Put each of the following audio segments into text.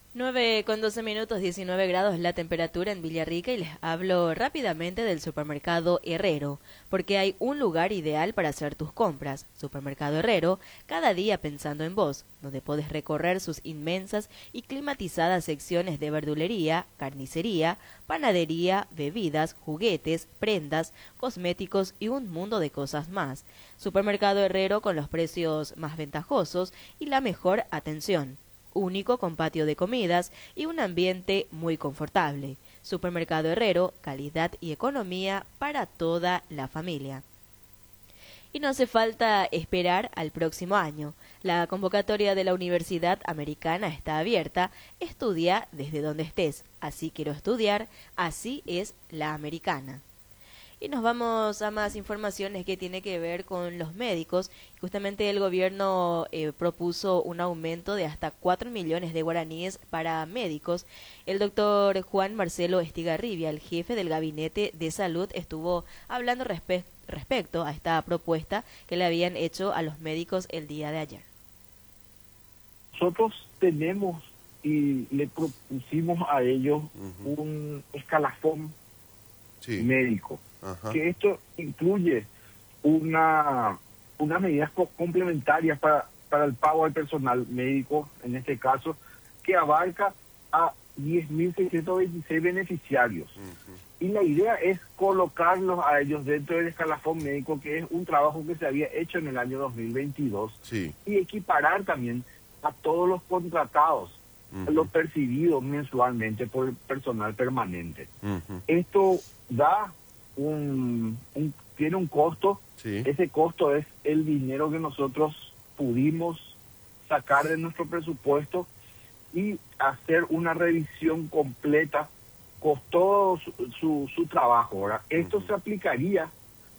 9:12, 19 grados la temperatura en Villarrica y les hablo rápidamente del supermercado Herrero, porque hay un lugar ideal para hacer tus compras. Supermercado Herrero, cada día pensando en vos, donde podés recorrer sus inmensas y climatizadas secciones de verdulería, carnicería, panadería, bebidas, juguetes, prendas, cosméticos y un mundo de cosas más. Supermercado Herrero con los precios más ventajosos y la mejor atención, único con patio de comidas y un ambiente muy confortable. Supermercado Herrero, calidad y economía para toda la familia. Y no hace falta esperar al próximo año. La convocatoria de la Universidad Americana está abierta. Estudia desde donde estés. Así quiero estudiar, así es la americana. Y nos vamos a más informaciones que tiene que ver con los médicos. Justamente el gobierno propuso un aumento de hasta 4 millones de guaraníes para médicos. El doctor Juan Marcelo Estigarribia, el jefe del Gabinete de Salud, estuvo hablando respecto a esta propuesta que le habían hecho a los médicos el día de ayer. Nosotros tenemos y le propusimos a ellos un escalafón médico. Ajá. Que esto incluye unas medidas complementarias para el pago al personal médico, en este caso, que abarca a 10.626 beneficiarios. Y la idea es colocarlos a ellos dentro del escalafón médico, que es un trabajo que se había hecho en el año 2022, Sí. y equiparar también a todos los contratados, los percibidos mensualmente por el personal permanente. Esto da tiene un costo. Sí. Ese costo es el dinero que nosotros pudimos sacar de nuestro presupuesto y hacer una revisión completa. Costó su trabajo. Ahora, esto se aplicaría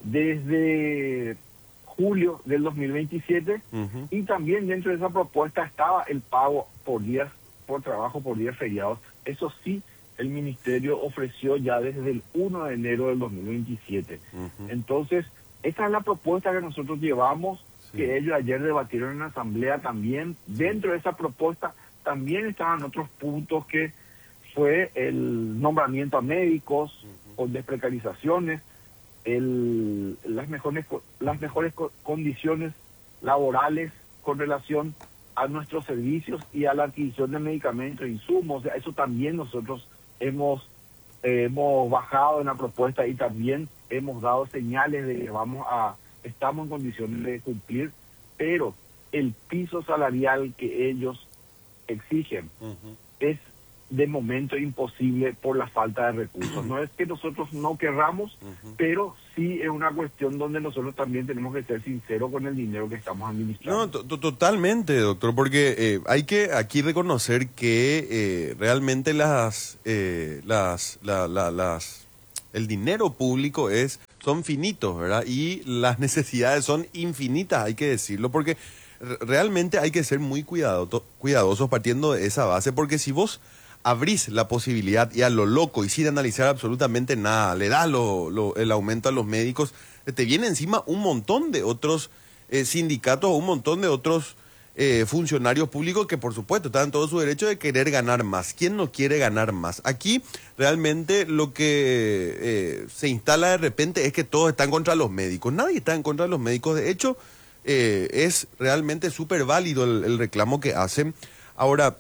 desde julio del 2027 y también dentro de esa propuesta estaba el pago por trabajo por días feriados. Eso sí, el ministerio ofreció ya desde el 1 de enero del 2027. Entonces, esa es la propuesta que nosotros llevamos, que ellos ayer debatieron en la asamblea también. Dentro de esa propuesta también estaban otros puntos, que fue el nombramiento a médicos con desprecarizaciones, las mejores condiciones laborales con relación a nuestros servicios y a la adquisición de medicamentos e insumos. Eso también nosotros hemos bajado en la propuesta y también hemos dado señales de que estamos en condiciones de cumplir, pero el piso salarial que ellos exigen es de momento imposible por la falta de recursos. No es que nosotros no querramos, pero sí es una cuestión donde nosotros también tenemos que ser sinceros con el dinero que estamos administrando. No, totalmente, doctor, porque hay que aquí reconocer que realmente el dinero público son finitos, ¿verdad? Y las necesidades son infinitas, hay que decirlo, porque realmente hay que ser muy cuidadosos partiendo de esa base, porque si vos abrís la posibilidad y a lo loco y sin analizar absolutamente nada, le das el aumento a los médicos, te viene encima un montón de otros sindicatos o un montón de otros funcionarios públicos que por supuesto están en todo su derecho de querer ganar más. ¿Quién no quiere ganar más? Aquí realmente lo que se instala de repente es que todos están contra los médicos. Nadie está en contra de los médicos. De hecho, es realmente súper válido el reclamo que hacen. Ahora,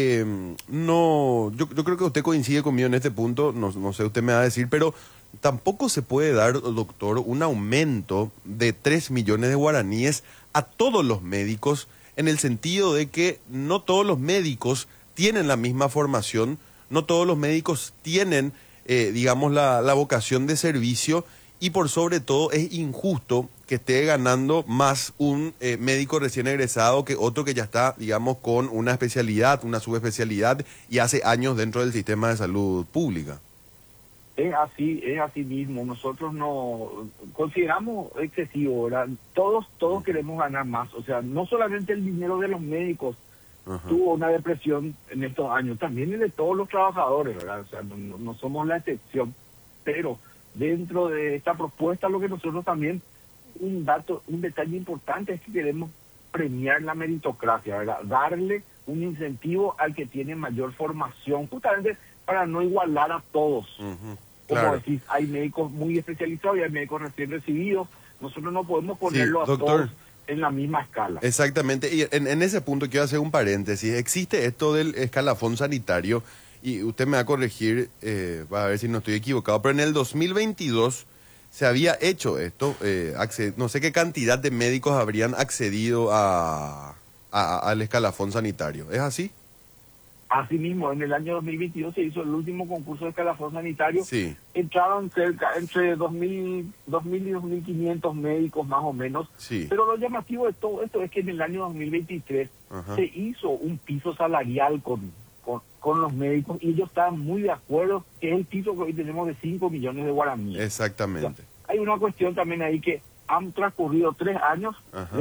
yo creo que usted coincide conmigo en este punto, no sé, usted me va a decir, pero tampoco se puede dar, doctor, un aumento de 3 millones de guaraníes a todos los médicos, en el sentido de que no todos los médicos tienen la misma formación, no todos los médicos tienen, digamos, la vocación de servicio, y por sobre todo es injusto que esté ganando más un médico recién egresado que otro que ya está, digamos, con una especialidad, una subespecialidad y hace años dentro del sistema de salud pública. Es así mismo. Nosotros no consideramos excesivo, ¿verdad? Todos queremos ganar más. O sea, no solamente el dinero de los médicos tuvo una depresión en estos años, también el de todos los trabajadores, ¿verdad? O sea, no somos la excepción, pero dentro de esta propuesta lo que nosotros también, un detalle importante es que queremos premiar la meritocracia, ¿verdad? Darle un incentivo al que tiene mayor formación, justamente para no igualar a todos. Ujú, Como claro. decís, hay médicos muy especializados y hay médicos recién recibidos. Nosotros no podemos Sí, ponerlo a doctor. todos en la misma escala. Exactamente, y en ese punto quiero hacer un paréntesis. Existe esto del escalafón sanitario, y usted me va a corregir, va a ver si no estoy equivocado, pero en el 2022 se había hecho esto, no sé qué cantidad de médicos habrían accedido al escalafón sanitario. ¿Es así? Asimismo, en el año 2022 se hizo el último concurso de escalafón sanitario. Sí, Entraron entre 2.000 y 2.500 médicos más o menos. sí. Pero lo llamativo de todo esto es que en el año 2023 Ajá. se hizo un piso salarial con los médicos y ellos estaban muy de acuerdo, que es el piso que hoy tenemos de 5 millones de guaraníes. Exactamente. O sea, hay una cuestión también ahí que han transcurrido 3 años Ajá.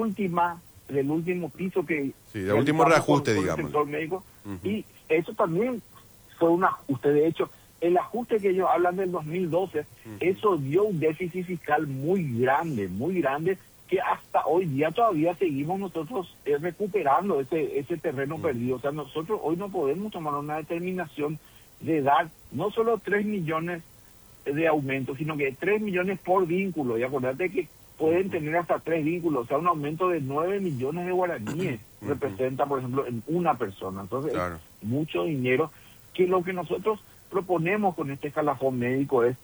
del último piso que... Sí, del último reajuste, con el digamos. sector médico. Ujú. Y eso también fue un ajuste. De hecho, el ajuste que ellos hablan del 2012, eso dio un déficit fiscal muy grande, que hasta hoy día todavía seguimos nosotros recuperando ese terreno perdido. O sea, nosotros hoy no podemos tomar una determinación de dar no solo 3 millones de aumento, sino que 3 millones por vínculo. Y acordate que pueden tener hasta 3 vínculos, o sea, un aumento de 9 millones de guaraníes representa, por ejemplo, en una persona. Entonces, Claro. es mucho dinero, que lo que nosotros proponemos con este escalafón médico es,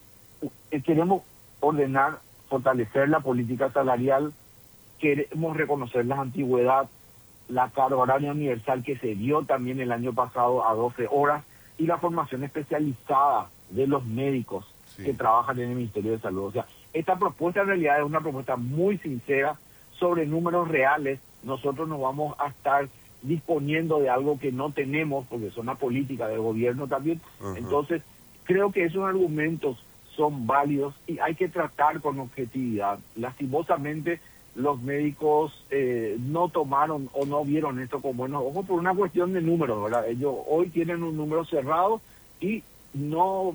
queremos ordenar, fortalecer la política salarial, queremos reconocer la antigüedad, la carga horaria universal que se dio también el año pasado a 12 horas, y la formación especializada de los médicos Sí. que trabajan en el Ministerio de Salud. O sea, esta propuesta en realidad es una propuesta muy sincera sobre números reales. Nosotros no vamos a estar disponiendo de algo que no tenemos, porque es una política del gobierno también. Ajá. Entonces, creo que esos argumentos son válidos y hay que tratar con objetividad. Lastimosamente, los médicos no tomaron o no vieron esto con buenos ojos por una cuestión de números, ¿verdad? Ellos hoy tienen un número cerrado y no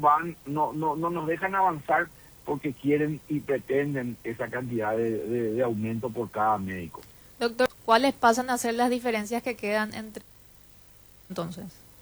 nos dejan avanzar porque quieren y pretenden esa cantidad de aumento por cada médico. Doctor, ¿cuáles pasan a ser las diferencias que quedan entre entonces?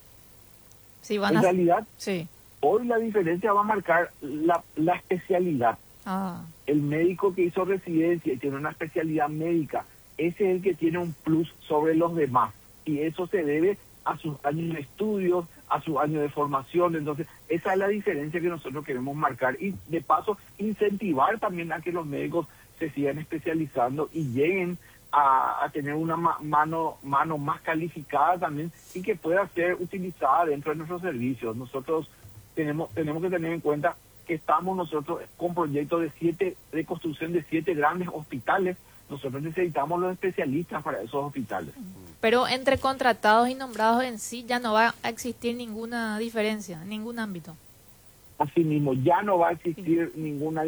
Si van En a... realidad, Sí. hoy la diferencia va a marcar la especialidad. Ah, El médico que hizo residencia y tiene una especialidad médica, ese es el que tiene un plus sobre los demás. Y eso se debe a sus años de estudios, a sus años de formación. Entonces, esa es la diferencia que nosotros queremos marcar. Y de paso, incentivar también a que los médicos se sigan especializando y lleguen a tener una mano más calificada también y que pueda ser utilizada dentro de nuestros servicios. Nosotros tenemos que tener en cuenta que estamos nosotros con proyectos de construcción de 7 grandes hospitales. Nosotros necesitamos los especialistas para esos hospitales. pero entre contratados y nombrados en sí ya no va a existir ninguna diferencia en ningún ámbito. Asimismo, ya no va a existir ninguna